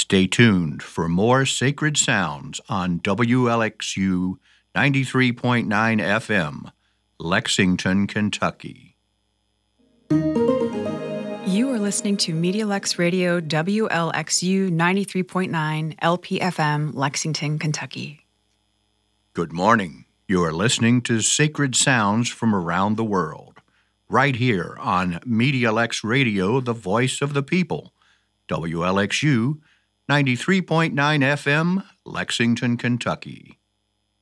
Stay tuned for more sacred sounds on WLXU 93.9 FM, Lexington, Kentucky. You are listening to MediaLex Radio WLXU 93.9 LPFM, Lexington, Kentucky. Good morning. You are listening to Sacred Sounds from Around the World, right here on MediaLex Radio, the voice of the people, WLXU 93.9 FM, Lexington, Kentucky.